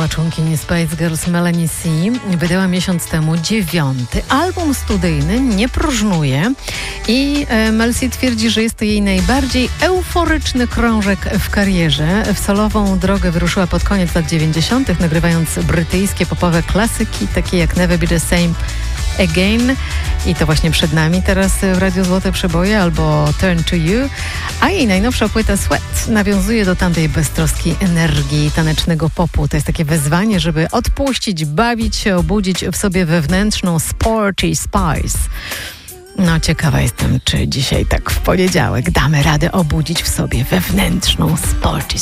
była członkini Spice Girls Melanie C. Wydała miesiąc temu 9. album studyjny, nie próżnuje. I Mel C twierdzi, że jest to jej najbardziej euforyczny krążek w karierze. W solową drogę wyruszyła pod koniec lat 90., nagrywając brytyjskie popowe klasyki, takie jak Never Be The Same Again, i to właśnie przed nami teraz w Radiu Złote Przeboje, albo Turn To You, a jej najnowsza płyta Sweat nawiązuje do tamtej beztroskiej energii tanecznego popu. To jest takie wezwanie, żeby odpuścić, bawić się, obudzić w sobie wewnętrzną sporty spice. No, ciekawa jestem, czy dzisiaj tak w poniedziałek damy radę obudzić w sobie wewnętrzną sporty